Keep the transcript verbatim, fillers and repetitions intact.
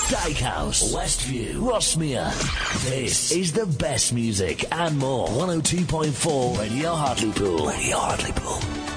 Dykehouse, Westview, Rossmere. This is the best music and more. one oh two point four Radio Hartlepool. Radio Hartlepool.